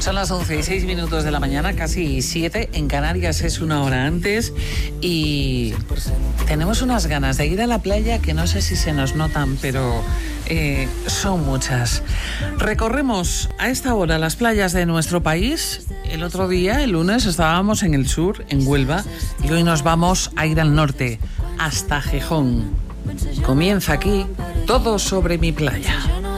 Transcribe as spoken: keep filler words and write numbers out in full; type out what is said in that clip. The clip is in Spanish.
Son las once y seis minutos de la mañana, casi siete. En Canarias es una hora antes y tenemos unas ganas de ir a la playa que no sé si se nos notan, pero eh, son muchas. Recorremos a esta hora las playas de nuestro país. El otro día, el lunes, estábamos en el sur, en Huelva, y hoy nos vamos a ir al norte, hasta Gijón. Comienza aquí Todo sobre mi playa.